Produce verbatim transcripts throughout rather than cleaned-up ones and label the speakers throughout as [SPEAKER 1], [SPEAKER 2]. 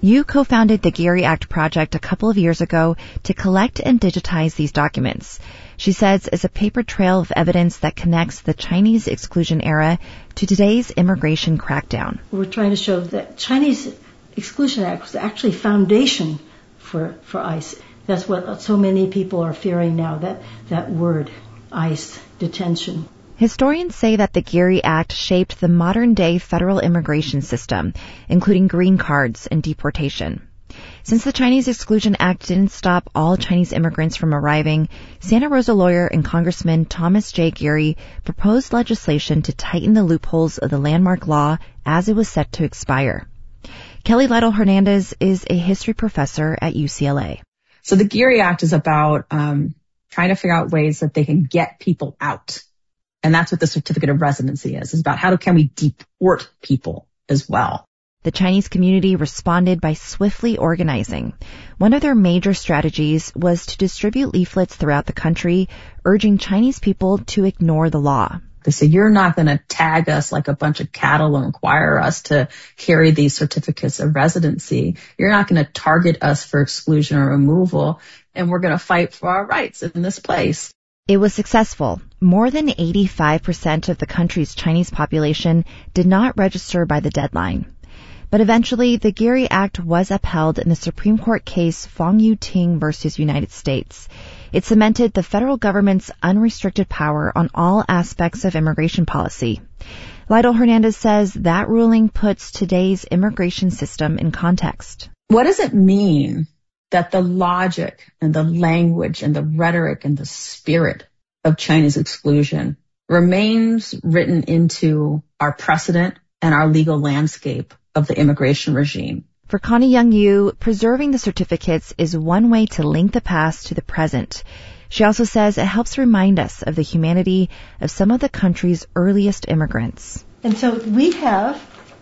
[SPEAKER 1] Yu co-founded the Geary Act project a couple of years ago to collect and digitize these documents. She says it's a paper trail of evidence that connects the Chinese exclusion era to today's immigration crackdown.
[SPEAKER 2] We're trying to show that Chinese Exclusion Act was actually foundation for, for ICE. That's what so many people are fearing now, that, that word, ICE, detention.
[SPEAKER 1] Historians say that the Geary Act shaped the modern-day federal immigration system, including green cards and deportation. Since the Chinese Exclusion Act didn't stop all Chinese immigrants from arriving, Santa Rosa lawyer and Congressman Thomas J. Geary proposed legislation to tighten the loopholes of the landmark law as it was set to expire. Kelly Lytle Hernandez is a history professor at U C L A.
[SPEAKER 3] So the Geary Act is about um, trying to figure out ways that they can get people out. And that's what the certificate of residency is. It's about how can we deport people as well.
[SPEAKER 1] The Chinese community responded by swiftly organizing. One of their major strategies was to distribute leaflets throughout the country, urging Chinese people to ignore the law.
[SPEAKER 3] They say, you're not going to tag us like a bunch of cattle and require us to carry these certificates of residency. You're not going to target us for exclusion or removal, and we're going to fight for our rights in this place.
[SPEAKER 1] It was successful. More than eighty-five percent of the country's Chinese population did not register by the deadline. But eventually, the Geary Act was upheld in the Supreme Court case Fong Yu Ting versus United States. It cemented the federal government's unrestricted power on all aspects of immigration policy. Lytle Hernandez says that ruling puts today's immigration system in context.
[SPEAKER 3] What does it mean that the logic and the language and the rhetoric and the spirit of Chinese exclusion remains written into our precedent and our legal landscape of the immigration regime?
[SPEAKER 1] For Connie Young Yu, preserving the certificates is one way to link the past to the present. She also says it helps remind us of the humanity of some of the country's earliest immigrants.
[SPEAKER 2] And so we have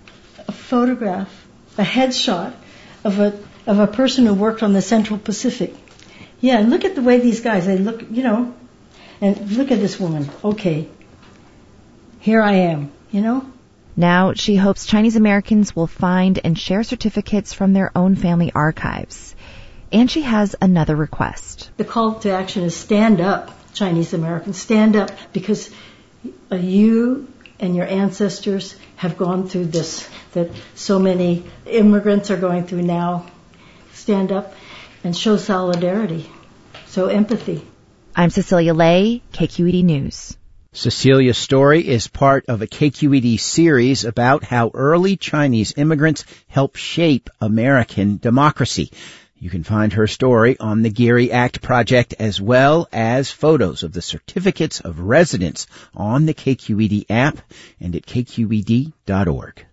[SPEAKER 2] a photograph, a headshot of a of a person who worked on the Central Pacific. Yeah, and look at the way these guys, they look, you know, and look at this woman. Okay, here I am, you know.
[SPEAKER 1] Now, she hopes Chinese Americans will find and share certificates from their own family archives. And she has another request.
[SPEAKER 2] The call to action is stand up, Chinese Americans. Stand up, because uh, you and your ancestors have gone through this, that so many immigrants are going through now. Stand up and show solidarity, show empathy.
[SPEAKER 1] I'm Cecilia Lay, K Q E D News.
[SPEAKER 4] Cecilia's story is part of a K Q E D series about how early Chinese immigrants helped shape American democracy. You can find her story on the Geary Act project, as well as photos of the certificates of residence on the K Q E D app and at K Q E D dot org.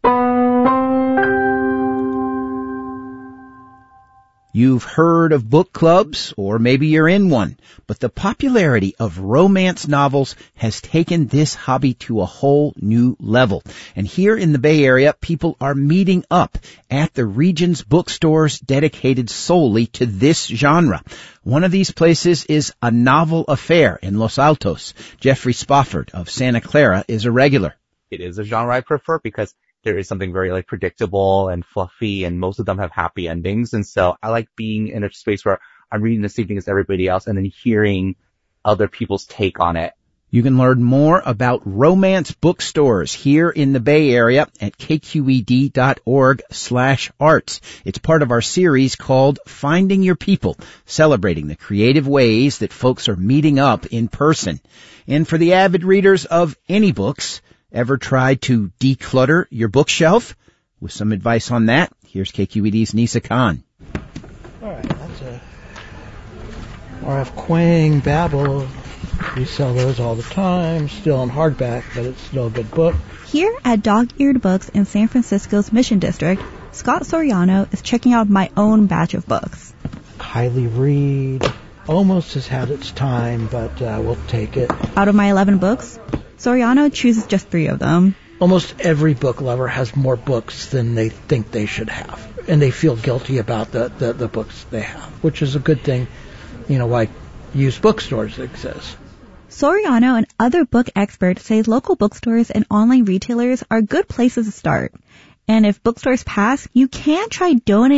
[SPEAKER 4] You've heard of book clubs, or maybe you're in one, but the popularity of romance novels has taken this hobby to a whole new level. And here in the Bay Area, people are meeting up at the region's bookstores dedicated solely to this genre. One of these places is A Novel Affair in Los Altos. Jeffrey Spofford of Santa Clara is a regular.
[SPEAKER 5] It is a genre I prefer because there is something very like predictable and fluffy, and most of them have happy endings. And so I like being in a space where I'm reading the same thing as everybody else and then hearing other people's take on it.
[SPEAKER 4] You can learn more about romance bookstores here in the Bay Area at K Q E D dot org slash arts. It's part of our series called Finding Your People, celebrating the creative ways that folks are meeting up in person. And for the avid readers of any books, ever tried to declutter your bookshelf? With some advice on that, here's K Q E D's Nisa Khan.
[SPEAKER 6] All right, that's a R F Kuang Babel. We sell those all the time, still in hardback, but it's still a good book.
[SPEAKER 7] Here at Dog-Eared Books in San Francisco's Mission District, Scott Soriano is checking out my own batch of books.
[SPEAKER 6] Highly read. Almost has had its time, but uh, we'll take it.
[SPEAKER 7] Out of my eleven books, Soriano chooses just three of them.
[SPEAKER 6] Almost every book lover has more books than they think they should have, and they feel guilty about the, the, the books they have, which is a good thing, you know, why used bookstores exist.
[SPEAKER 7] Soriano and other book experts say local bookstores and online retailers are good places to start. And if bookstores pass, you can try donating